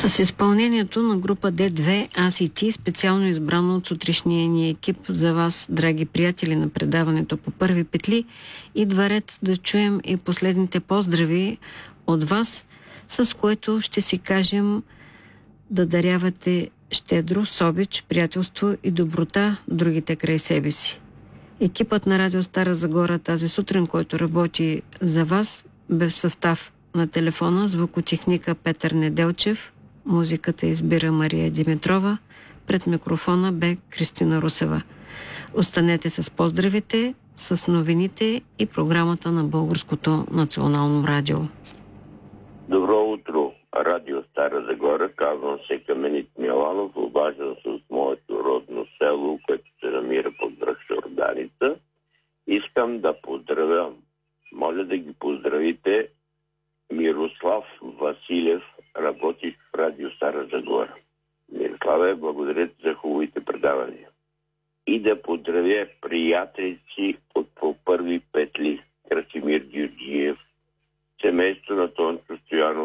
С изпълнението на група D2 Аз и ти, специално избрано от сутрешния ни екип за вас, драги приятели на предаването по първи петли, идва ред да чуем и последните поздрави от вас, с което ще си кажем да дарявате щедро, с обич, приятелство и доброта другите край себе си. Екипът на Радио Стара Загора тази сутрин, който работи за вас, бе в състав на телефона звукотехника Петър Неделчев, музиката избира Мария Димитрова, пред микрофона бе Кристина Русева. Останете с поздравите, с новините и програмата на Българското национално радио. Добро утро, Радио Стара Загора. Казвам се Каменит Миланов, обаждам се от моето родно село, което се намира под връх Шорданица. Искам да поздравя, моля да ги поздравите, Мирослав Василев, работещ в Радио Стара Загора. Мирославе, благодаря ти за хубавите предавания. И да поздравя приятелици от по първи петли, Красимир Георгиев, семейство на Тончо Стоянов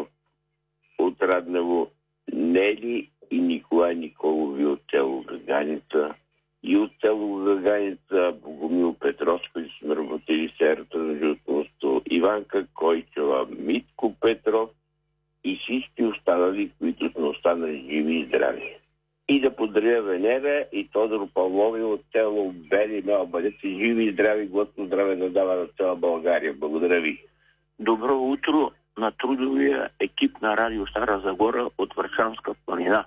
от Раднево, Нели и Николай Николови от село Гаганица, и от село Гаганица Богомил Петров, които сме работили в серата на животността, Иванка Койчева, Митко Петров и всички останали, които сме останали живи и здрави. И да поздравя Венера и Тодор Павлови от село Бели Мел. Бъдете живи и здрави, глътно здраве да дава на цяла България. Благодаря ви. Добро утро на трудовия екип на Радио Стара Загора от Вършанска планина.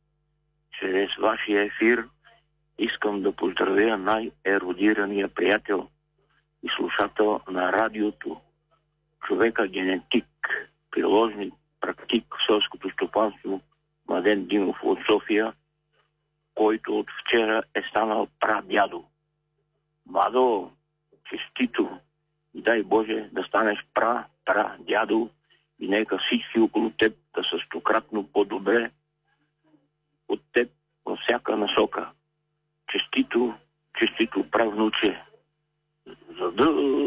Чрез вашия ефир искам да поздравя най-еродирания приятел и слушател на радиото, човека генетик, приложник, практик в селското стопанство Младен Димов от София, който от вчера е станал прадядо. Младо, честито и дай Боже да станеш прадядо и нека всички около теб да са стократно по-добре от теб във всяка насока. Честито, правнуче. За да